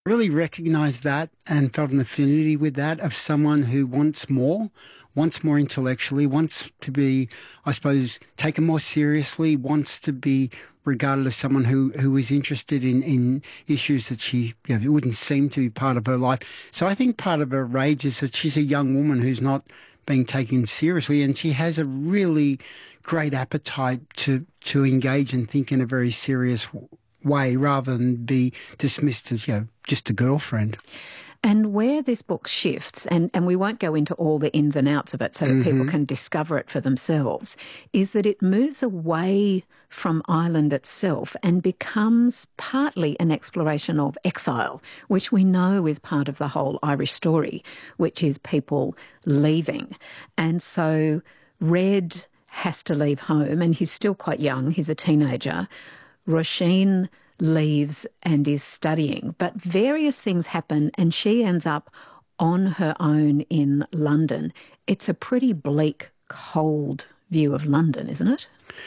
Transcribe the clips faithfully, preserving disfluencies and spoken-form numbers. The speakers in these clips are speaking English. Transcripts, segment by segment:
Really recognised that and felt an affinity with that of someone who wants more, wants more intellectually, wants to be, I suppose, taken more seriously, wants to be regarded as someone who, who is interested in, in issues that she you know, wouldn't seem to be part of her life. So I think part of her rage is that she's a young woman who's not being taken seriously, and she has a really great appetite to, to engage and think in a very serious way rather than be dismissed as, you know, just a girlfriend. And where this book shifts, and, and we won't go into all the ins and outs of it so that mm-hmm. people can discover it for themselves, is that it moves away from Ireland itself and becomes partly an exploration of exile, which we know is part of the whole Irish story, which is people leaving. And so Red has to leave home, and he's still quite young, he's a teenager. Roisin leaves and is studying, but various things happen and she ends up on her own in London. It's a pretty bleak, cold view of London, isn't it?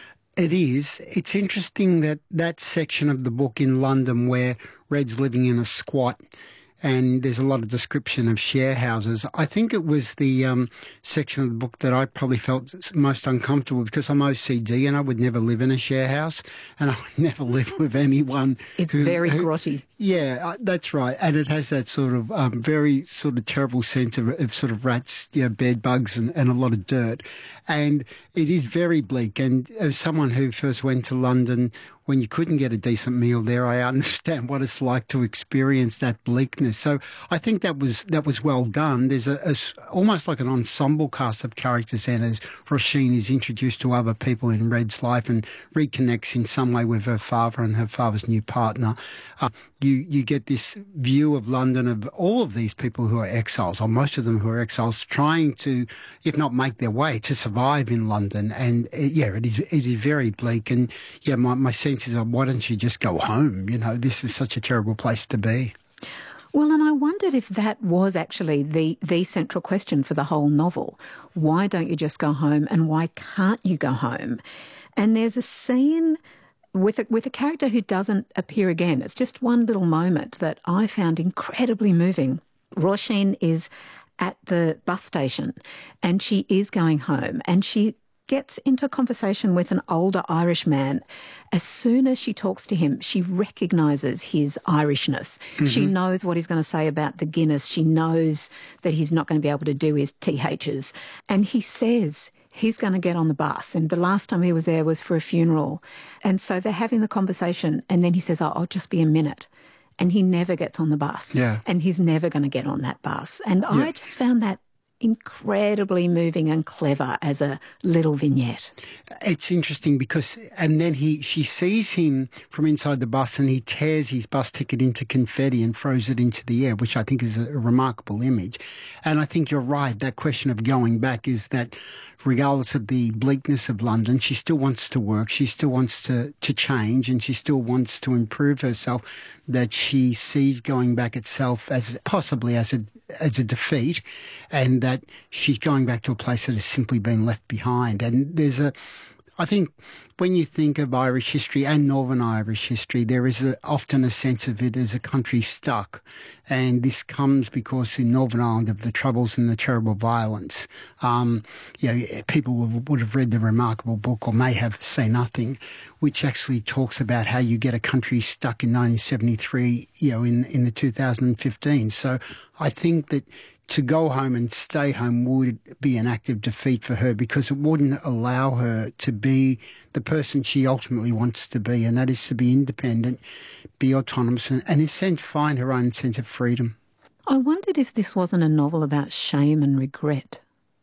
It is. It's interesting that that section of the book in London where Red's living in a squat and there's a lot of description of share houses. I think it was the um, section of the book that I probably felt most uncomfortable because I'm O C D and I would never live in a share house and I would never live with anyone. It's who, very who, grotty. Yeah, that's right. And it has that sort of um, very sort of terrible sense of, of sort of rats, you know, bed bugs and, and a lot of dirt. And it is very bleak. And as someone who first went to London when you couldn't get a decent meal there, I understand what it's like to experience that bleakness. So I think that was that was well done. There's a, a almost like an ensemble cast of characters then as Roisin is introduced to other people in Red's life and reconnects in some way with her father and her father's new partner. Uh, you, you get this view of London of all of these people who are exiles, or most of them who are exiles, trying to, if not make their way, to survive in London. And uh, yeah, it is it is very bleak. And yeah, my, my sense is, oh, why don't you just go home? You know, this is such a terrible place to be. Well, and I wondered if that was actually the, the central question for the whole novel. Why don't you just go home and why can't you go home? And there's a scene with a, with a character who doesn't appear again. It's just one little moment that I found incredibly moving. Roisin is at the bus station and she is going home and she gets into a conversation with an older Irish man. As soon as she talks to him, she recognises his Irishness. Mm-hmm. She knows what he's going to say about the Guinness. She knows that he's not going to be able to do his T H's. And he says he's going to get on the bus. And the last time he was there was for a funeral. And so they're having the conversation and then he says, oh, I'll just be a minute. And he never gets on the bus. Yeah. And he's never going to get on that bus. And yeah. I just found that incredibly moving and clever as a little vignette. It's interesting because, and then he, she sees him from inside the bus and he tears his bus ticket into confetti and throws it into the air, which I think is a, a remarkable image. And I think you're right, that question of going back is that regardless of the bleakness of London, she still wants to work, she still wants to, to change, and she still wants to improve herself, that she sees going back itself as possibly as a as a defeat, and that she's going back to a place that has simply been left behind. And there's a, I think when you think of Irish history and Northern Irish history, there is a, often a sense of it as a country stuck. And this comes because in Northern Ireland of the Troubles and the terrible violence. Um, you know, people would have read the remarkable book, or may have seen nothing, which actually talks about how you get a country stuck in nineteen seventy-three, you know, in, in the two thousand fifteen. So I think that to go home and stay home would be an act of defeat for her because it wouldn't allow her to be the person she ultimately wants to be, and that is to be independent, be autonomous, and, and in a sense find her own sense of freedom. I wondered if this wasn't a novel about shame and regret.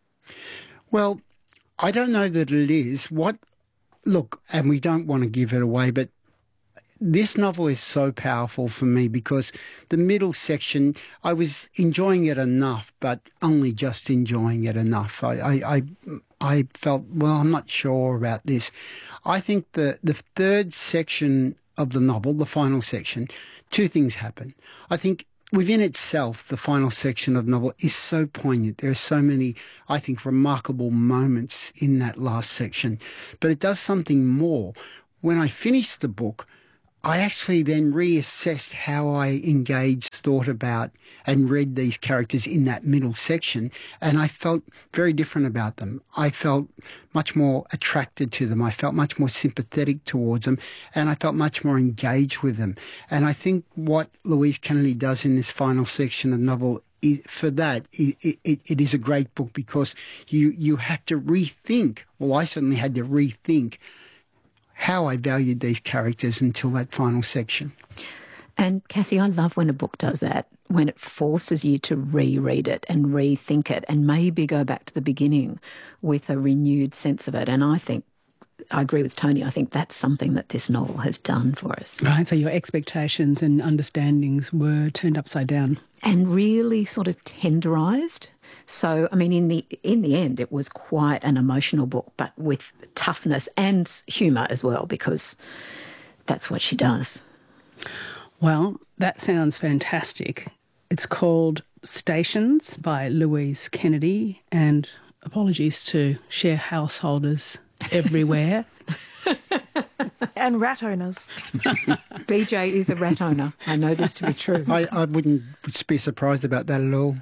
Well, I don't know that it is. What, look, and we don't want to give it away, but this novel is so powerful for me because the middle section, I was enjoying it enough, but only just enjoying it enough. I, I, I, I felt, well, I'm not sure about this. I think the, the third section of the novel, the final section, two things happen. I think within itself, the final section of the novel is so poignant. There are so many, I think, remarkable moments in that last section. But it does something more. When I finished the book, I actually then reassessed how I engaged, thought about and read these characters in that middle section, and I felt very different about them. I felt much more attracted to them. I felt much more sympathetic towards them, and I felt much more engaged with them. And I think what Louise Kennedy does in this final section of the novel, for that, it, it, it is a great book, because you, you have to rethink, well, I certainly had to rethink how I valued these characters until that final section. And Cassie, I love when a book does that, when it forces you to reread it and rethink it and maybe go back to the beginning with a renewed sense of it. And I think, I agree with Tony, I think that's something that this novel has done for us. Right, so your expectations and understandings were turned upside down. And really sort of tenderised. So, I mean, in the in the end, it was quite an emotional book, but with toughness and humour as well, because that's what she does. Well, that sounds fantastic. It's called Stations by Louise Kennedy, and apologies to share householders everywhere. And rat owners. B J is a rat owner. I know this to be true. I, I wouldn't be surprised about that at all.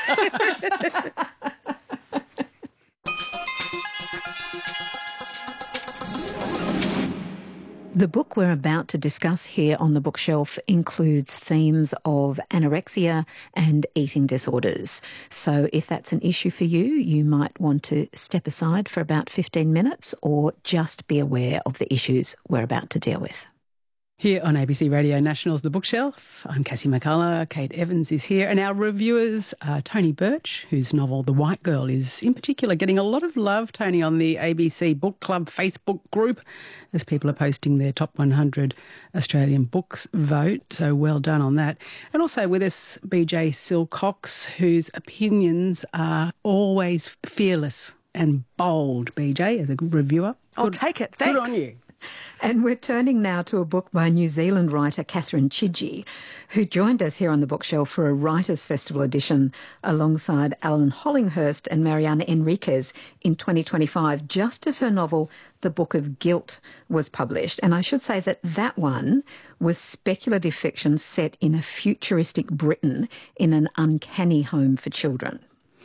The book we're about to discuss here on the bookshelf includes themes of anorexia and eating disorders. So if that's an issue for you, you might want to step aside for about fifteen minutes or just be aware of the issues we're about to deal with. Here on A B C Radio National's The Bookshelf, I'm Cassie McCullough, Kate Evans is here, and our reviewers are Tony Birch, whose novel The White Girl is in particular getting a lot of love, Tony, on the A B C Book Club Facebook group, as people are posting their top one hundred Australian books vote, so well done on that. And also with us, B J Silcox, whose opinions are always fearless and bold, B J, as a good reviewer. I'll Good, take it, thanks. Good on you. And we're turning now to a book by New Zealand writer Catherine Chidgey, who joined us here on the bookshelf for a Writers' Festival edition alongside Alan Hollinghurst and Mariana Enriquez in twenty twenty-five, just as her novel The Book of Guilt was published. And I should say that that one was speculative fiction set in a futuristic Britain in an uncanny home for children.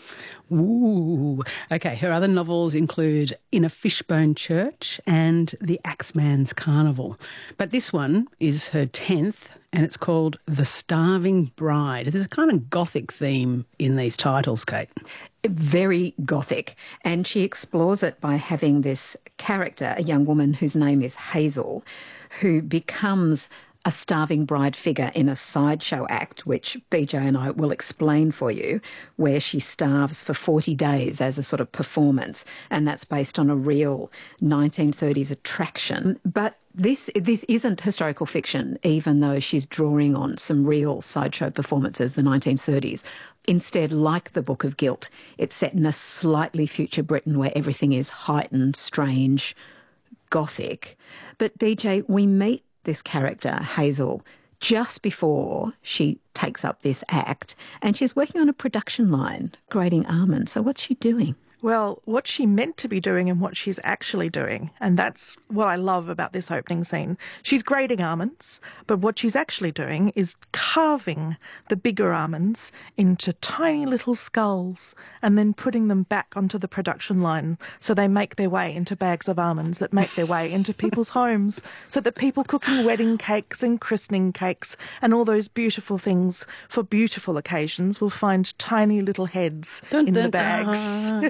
Ooh. Okay, her other novels include In a Fishbone Church and The Axeman's Carnival. But this one is her tenth, and it's called The Starving Bride. There's a kind of gothic theme in these titles, Kate. Very gothic. And she explores it by having this character, a young woman whose name is Hazel, who becomes a starving bride figure in a sideshow act, which B J and I will explain for you, where she starves for forty days as a sort of performance. And that's based on a real nineteen thirties attraction. But this this isn't historical fiction, even though she's drawing on some real sideshow performances, the nineteen thirties. Instead, like The Book of Guilt, it's set in a slightly future Britain where everything is heightened, strange, gothic. But B J, we meet this character, Hazel, just before she takes up this act, and she's working on a production line, grading almonds. So what's she doing? Well, what she meant to be doing and what she's actually doing. And that's what I love about this opening scene. She's grading almonds, but what she's actually doing is carving the bigger almonds into tiny little skulls and then putting them back onto the production line so they make their way into bags of almonds that make their way into people's homes, so that people cooking wedding cakes and christening cakes and all those beautiful things for beautiful occasions will find tiny little heads Dun, in dun, the bags.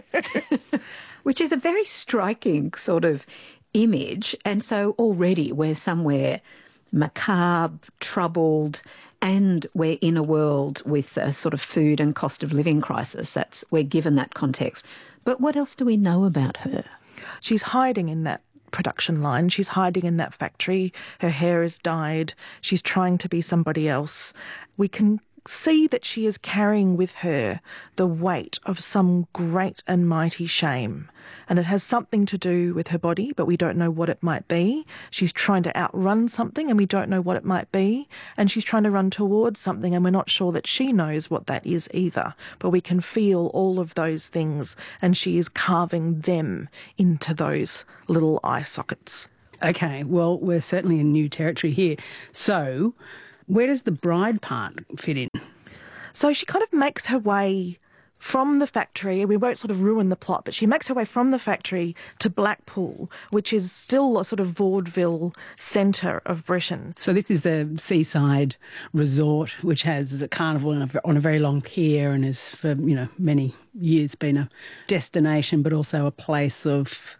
Which is a very striking sort of image. And so already we're somewhere macabre, troubled, and we're in a world with a sort of food and cost of living crisis. That's, we're given that context. But what else do we know about her? She's hiding in that production line. She's hiding in that factory. Her hair is dyed. She's trying to be somebody else. We can see that she is carrying with her the weight of some great and mighty shame. And it has something to do with her body, but we don't know what it might be. She's trying to outrun something and we don't know what it might be. And she's trying to run towards something and we're not sure that she knows what that is either. But we can feel all of those things and she is carving them into those little eye sockets. Okay, well, we're certainly in new territory here. So where does the bride part fit in? So she kind of makes her way from the factory. We won't sort of ruin the plot, but she makes her way from the factory to Blackpool, which is still a sort of vaudeville centre of Britain. So this is the seaside resort, which has a carnival on a, on a very long pier and has for, you know, many years been a destination, but also a place of,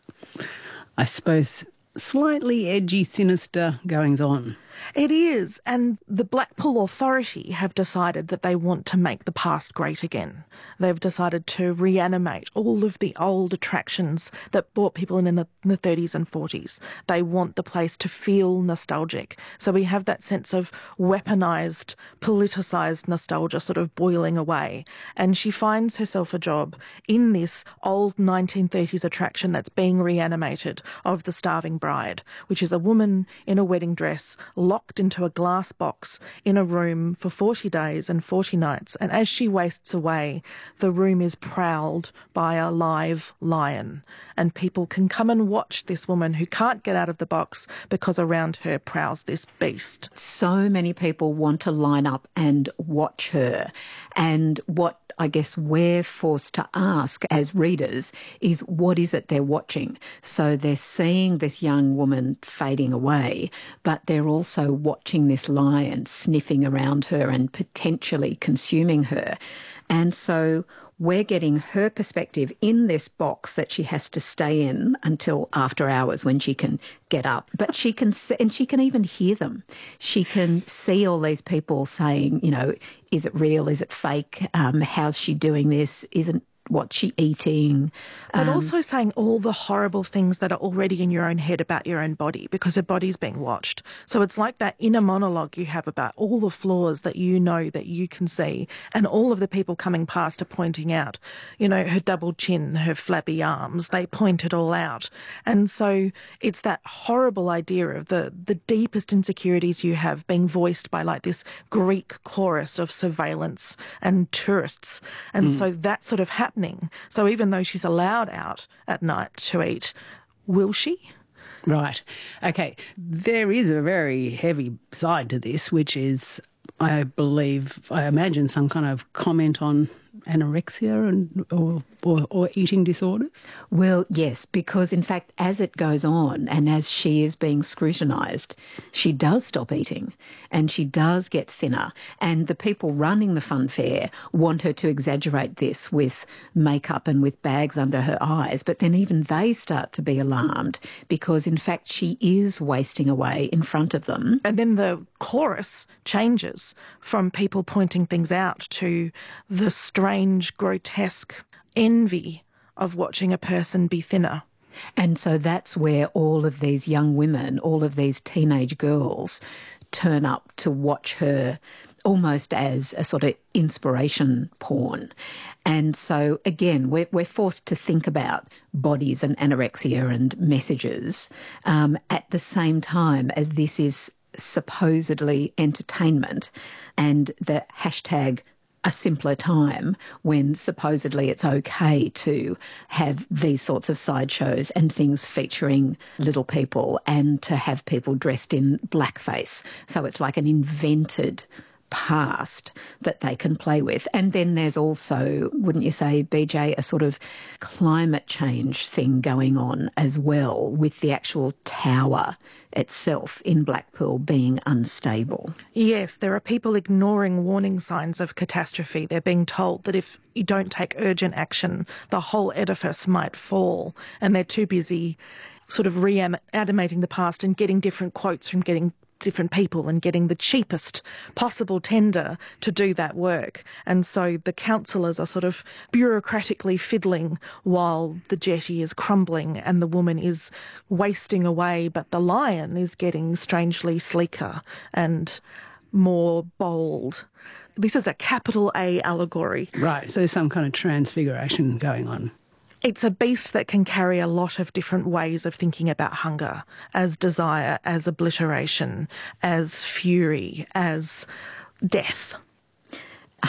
I suppose, slightly edgy, sinister goings-on. It is, and the Blackpool Authority have decided that they want to make the past great again. They've decided to reanimate all of the old attractions that brought people in in the, in the thirties and forties. They want the place to feel nostalgic. So we have that sense of weaponised, politicised nostalgia sort of boiling away. And she finds herself a job in this old nineteen thirties attraction that's being reanimated of the Starving Bride, which is a woman in a wedding dress locked into a glass box in a room for forty days and forty nights. And as she wastes away, the room is prowled by a live lion. And people can come and watch this woman who can't get out of the box because around her prowls this beast. So many people want to line up and watch her. And what I guess we're forced to ask as readers is, what is it they're watching? So they're seeing this young woman fading away, but they're also watching this lion sniffing around her and potentially consuming her. And so we're getting her perspective in this box that she has to stay in until after hours when she can get up. But she can, see, and she can even hear them. She can see all these people saying, you know, is it real? Is it fake? Um, how's she doing this? Isn't what's she eating? But um, also saying all the horrible things that are already in your own head about your own body because her body's being watched. So it's like that inner monologue you have about all the flaws that you know that you can see, and all of the people coming past are pointing out, you know, her double chin, her flabby arms, they point it all out. And so it's that horrible idea of the, the deepest insecurities you have being voiced by like this Greek chorus of surveillance and tourists. And mm. so that sort of happens. So even though she's allowed out at night to eat, will she? Right. Okay. There is a very heavy side to this, which is, I believe, I imagine some kind of comment on anorexia and or, or, or eating disorders? Well, yes, because in fact, as it goes on and as she is being scrutinised, she does stop eating and she does get thinner. And the people running the fun fair want her to exaggerate this with makeup and with bags under her eyes. But then even they start to be alarmed because, in fact, she is wasting away in front of them. And then the chorus changes from people pointing things out to the strange, grotesque envy of watching a person be thinner. And so that's where all of these young women, all of these teenage girls turn up to watch her almost as a sort of inspiration porn. And so, again, we're, we're forced to think about bodies and anorexia and messages um, at the same time as this is supposedly entertainment and the hashtag a simpler time when supposedly it's okay to have these sorts of sideshows and things featuring little people and to have people dressed in blackface. So it's like an invented past that they can play with. And then there's also, wouldn't you say, B J, a sort of climate change thing going on as well with the actual tower itself in Blackpool being unstable. Yes, there are people ignoring warning signs of catastrophe. They're being told that if you don't take urgent action, the whole edifice might fall, and they're too busy sort of reanimating the past and getting different quotes from getting different people and getting the cheapest possible tender to do that work. And so the councillors are sort of bureaucratically fiddling while the jetty is crumbling and the woman is wasting away, but the lion is getting strangely sleeker and more bold. This is a capital A allegory. Right, so there's some kind of transfiguration going on. It's a beast that can carry a lot of different ways of thinking about hunger, as desire, as obliteration, as fury, as death. one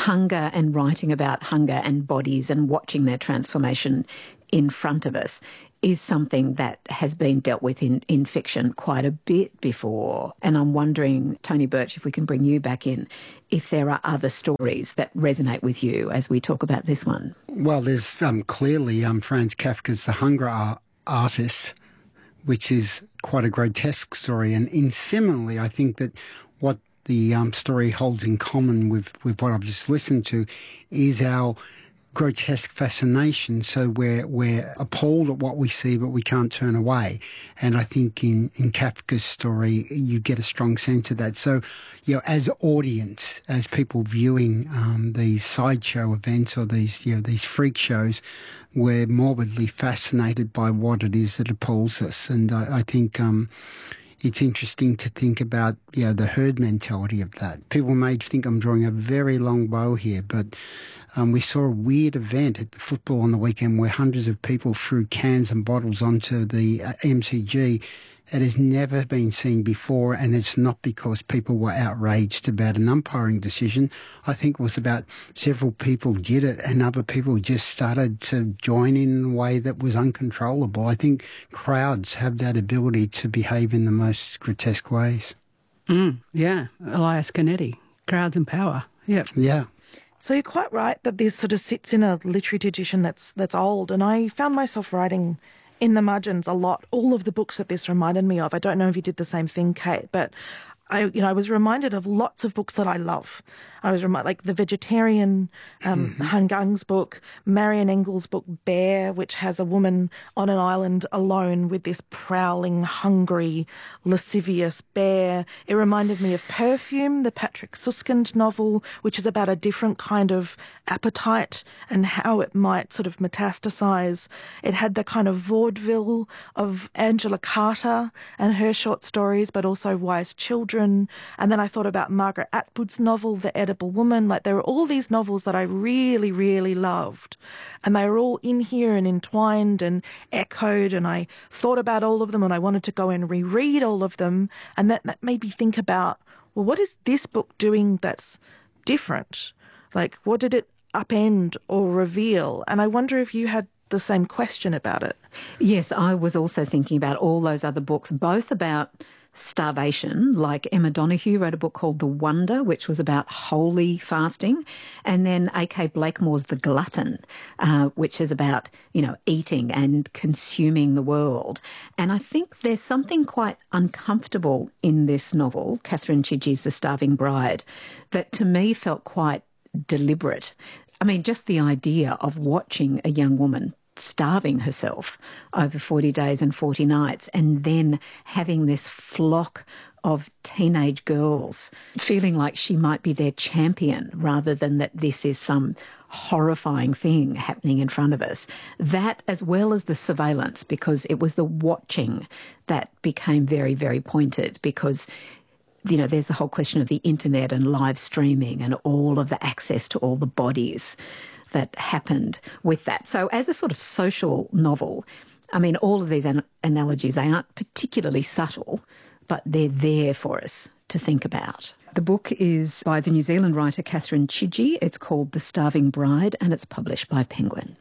hunger and writing about hunger and bodies and watching their transformation in front of us is something that has been dealt with in, in fiction quite a bit before. And I'm wondering, Tony Birch, if we can bring you back in, if there are other stories that resonate with you as we talk about this one. Well, there's um, clearly um, Franz Kafka's The Hunger Ar- Artist, which is quite a grotesque story. And in similarly, I think that what the um, story holds in common with, with what I've just listened to is our grotesque fascination. So we're, we're appalled at what we see, but we can't turn away. And I think in, in Kafka's story, you get a strong sense of that. So, you know, as audience, as people viewing um, these sideshow events or these, you know, these freak shows, we're morbidly fascinated by what it is that appalls us. And I, I think um, it's interesting to think about, you know, the herd mentality of that. People may think I'm drawing a very long bow here, but Um, we saw a weird event at the football on the weekend where hundreds of people threw cans and bottles onto the uh, M C G. It has never been seen before, and it's not because people were outraged about an umpiring decision. I think it was about several people did it and other people just started to join in a way that was uncontrollable. I think crowds have that ability to behave in the most grotesque ways. Mm, yeah, Elias Canetti, crowds and power. Yep. Yeah. So you're quite right that this sort of sits in a literary tradition that's that's old, and I found myself writing in the margins a lot. All of the books that this reminded me of. I don't know if you did the same thing, Kate, but I, you know, I was reminded of lots of books that I love. I was reminded, like The Vegetarian, um, Han Gung's book, Marian Engel's book Bear, which has a woman on an island alone with this prowling, hungry, lascivious bear. It reminded me of Perfume, the Patrick Suskind novel, which is about a different kind of appetite and how it might sort of metastasize. It had the kind of vaudeville of Angela Carter and her short stories, but also Wise Children. And then I thought about Margaret Atwood's novel, The Edible Woman. Like, there were all these novels that I really, really loved. And they were all in here and entwined and echoed. And I thought about all of them and I wanted to go and reread all of them. And that, that made me think about, well, what is this book doing that's different? Like, what did it upend or reveal? And I wonder if you had the same question about it. Yes, I was also thinking about all those other books, both about starvation, like Emma Donoghue wrote a book called The Wonder, which was about holy fasting, and then A K Blakemore's The Glutton, uh, which is about, you know, eating and consuming the world. And I think there's something quite uncomfortable in this novel, Catherine Chidgey's The Starving Bride, that to me felt quite deliberate. I mean, just the idea of watching a young woman starving herself over forty days and forty nights and then having this flock of teenage girls feeling like she might be their champion rather than that this is some horrifying thing happening in front of us. That, as well as the surveillance, because it was the watching that became very, very pointed, because you know, there's the whole question of the internet and live streaming and all of the access to all the bodies that happened with that. So as a sort of social novel, I mean, all of these an- analogies, they aren't particularly subtle, but they're there for us to think about. The book is by the New Zealand writer Catherine Chidgey. It's called The Starving Bride and it's published by Penguin.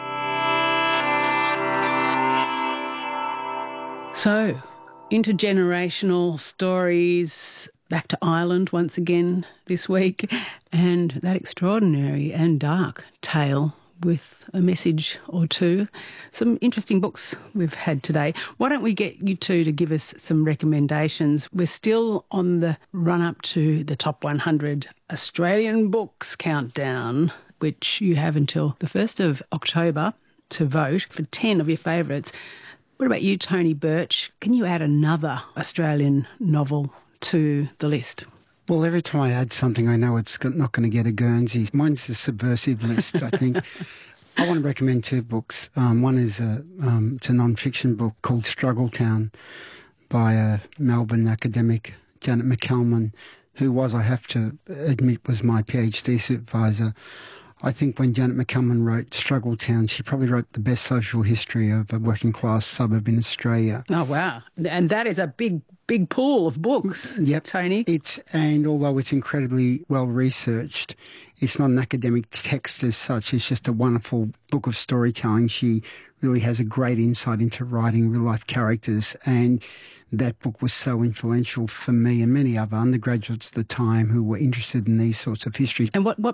So, intergenerational stories. Back to Ireland once again this week, and that extraordinary and dark tale with a message or two. Some interesting books we've had today. Why don't we get you two to give us some recommendations? We're still on the run-up to the top one hundred Australian books countdown, which you have until the first of October to vote for ten of your favourites. What about you, Tony Birch? Can you add another Australian novel to the list? Well, every time I add something, I know it's not going to get a Guernsey. Mine's the subversive list, I think. I want to recommend two books. Um, one is a, um, it's a non-fiction book called Struggletown by a Melbourne academic, Janet McCalman, who was, I have to admit, was my PhD supervisor. I think when Janet McCalman wrote Struggletown, she probably wrote the best social history of a working-class suburb in Australia. Oh, wow. And that is a big, big pool of books, yep. Tony. It's, and although it's incredibly well-researched, It's not an academic text as such. It's just a wonderful book of storytelling. She really has a great insight into writing real-life characters, and that book was so influential for me and many other undergraduates at the time who were interested in these sorts of histories. And what, what